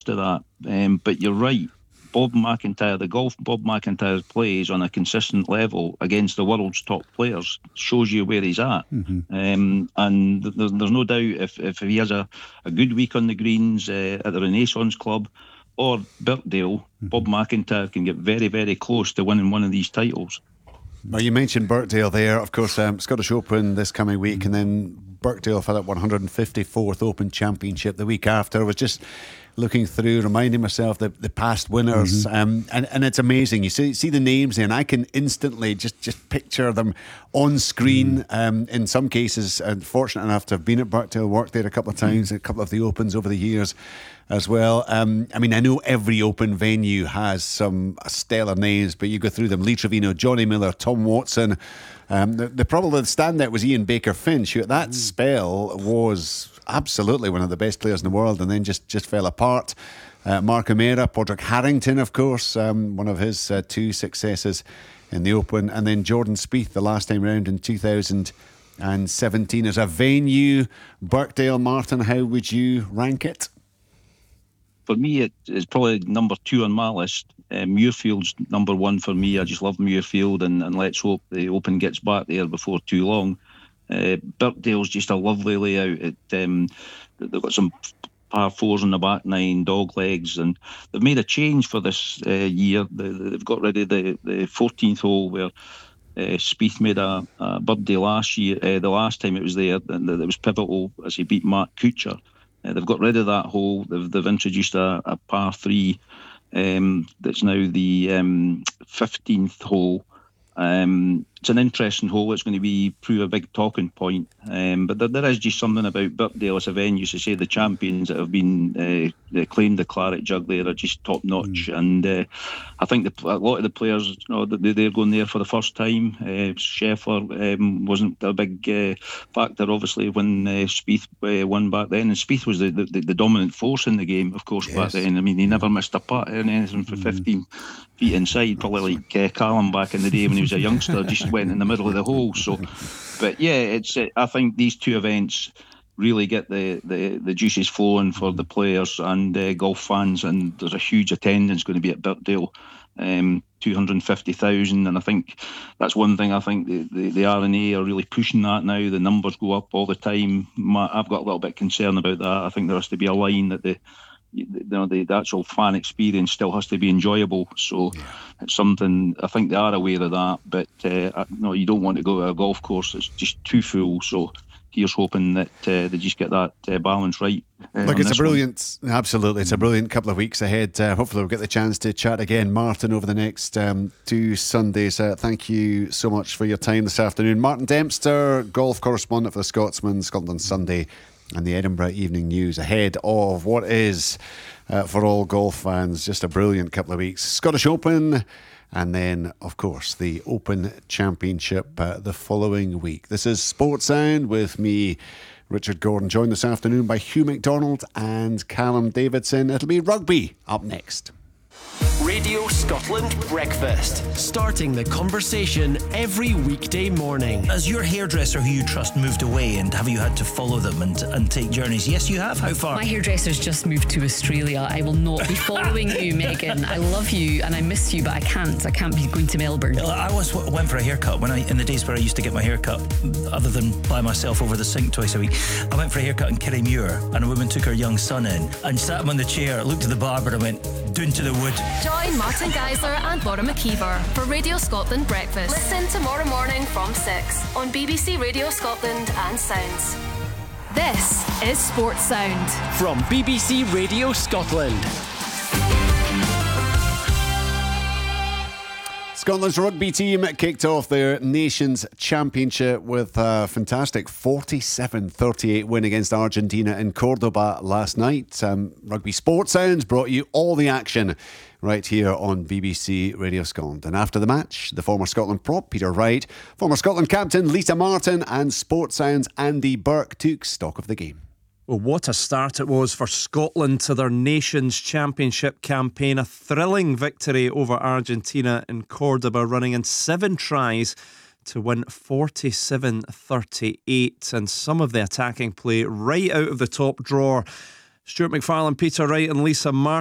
to that. But you're right. Bob McIntyre, the golf Bob McIntyre plays on a consistent level against the world's top players shows you where he's at. And there's no doubt if he has a good week on the greens at the Renaissance Club or Birkdale, Bob McIntyre can get very, very close to winning one of these titles. Well, you mentioned Birkdale there, of course. Scottish Open this coming week, and then Birkdale for that 154th Open Championship the week after. I was just looking through, reminding myself the past winners, and it's amazing. You see the names there, and I can instantly just picture them on screen. In some cases, fortunate enough to have been at Birkdale, worked there a couple of times, a couple of the Opens over the years as well. I mean, I know every Open venue has some stellar names, but you go through them: Lee Trevino, Johnny Miller, Tom Watson. Probably the standout was Ian Baker Finch, who at that spell was absolutely one of the best players in the world, and then just fell apart. Mark O'Meara, Padraig Harrington, of course, one of his two successes in the Open, and then Jordan Spieth the last time round in 2017. As a venue, Birkdale, Martin, how would you rank it? For me, it's probably number 2 on my list. Muirfield's number 1 for me. I just love Muirfield, and let's hope the Open gets back there before too long. Birkdale's just a lovely layout. They've got some par 4s on the back 9, dog legs, and they've made a change for this year. They've got rid of the 14th hole where Spieth made a birdie last year. The last time it was there, and it was pivotal as he beat Matt Kuchar. They've got rid of that hole. They've introduced a par 3 that's now the 15th hole. It's an interesting hole. It's going to prove a big talking point. But there is just something about Birkdale as a venue. To say the champions that have been claimed the claret jug there are just top notch. And I think a lot of the players, they're going there for the first time. Scheffler wasn't a big factor, obviously, when Spieth won back then. And Spieth was the dominant force in the game, of course, back then. I mean, he never missed a putt, anything for 15 feet inside, probably like Callum back in the day when he was a youngster, just went in the middle of the hole. So, but yeah, I think these two events really get the juices flowing for the players and golf fans, and there's a huge attendance going to be at Birkdale, 250,000, and I think that's one thing. I think the R&A are really pushing that now. The numbers go up all the time. I've got a little bit concerned about that. I think there has to be a line that the actual fan experience still has to be enjoyable. So it's something, I think they are aware of that, but you don't want to go to a golf course that's just too full. So here's hoping that they just get that balance right. Look, it's a brilliant couple of weeks ahead. Hopefully we'll get the chance to chat again, Martin, over the next 2 Sundays. Thank you so much for your time this afternoon. Martin Dempster, golf correspondent for the Scotsman, Scotland Sunday, and the Edinburgh Evening News, ahead of what is, for all golf fans, just a brilliant couple of weeks. Scottish Open, and then, of course, the Open Championship the following week. This is Sports Sound with me, Richard Gordon, joined this afternoon by Hugh McDonald and Callum Davidson. It'll be rugby up next. Radio Scotland Breakfast. Starting the conversation every weekday morning. Has your hairdresser who you trust moved away, and have you had to follow them and take journeys? Yes, you have. How far? My hairdresser's just moved to Australia. I will not be following you, Megan. I love you and I miss you, but I can't be going to Melbourne. I went for a haircut in the days where I used to get my haircut, other than by myself over the sink twice a week. I went for a haircut in Kirriemuir, and a woman took her young son in and sat him on the chair, looked at the barber and went, "Doon to the wood." Join Martin Geisler and Laura McKeever for Radio Scotland Breakfast. Listen tomorrow morning from 6 on BBC Radio Scotland and Sounds. This is Sports Sound from BBC Radio Scotland. Scotland's rugby team kicked off their Nations Championship with a fantastic 47-38 win against Argentina in Cordoba last night. Rugby Sports Sounds brought you all the action right here on BBC Radio Scotland. And after the match, the former Scotland prop Peter Wright, former Scotland captain Lisa Martin, and Sports Sounds Andy Burke took stock of the game. Well, what a start it was for Scotland to their Nations Championship campaign. A thrilling victory over Argentina in Cordoba, running in 7 tries to win 47-38. And some of the attacking play right out of the top drawer. Stuart McFarlane, Peter Wright and Lisa Martin